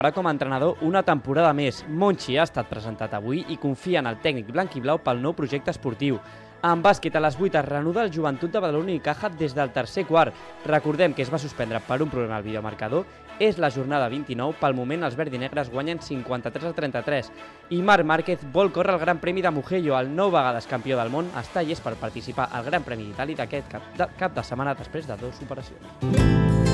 Ara com a entrenador una temporada més. Monchi ha estat presentat avui i confia en el tècnic blanc-i-blau pel nou projecte esportiu. En bàsquet, a les 8 es reanuda el Joventut de Badalona i Unicaja des del tercer quart. Recordem que es va suspendre per un problema al videomarcador. És la jornada 29, pel moment els verdinegres guanyen 53-33. I Marc Márquez vol córrer el Gran Premi de Mugello, el 9 vegades campió del món, està llest per participar al Gran Premi d'Itàlia d'aquest cap de setmana després de 2 operacions.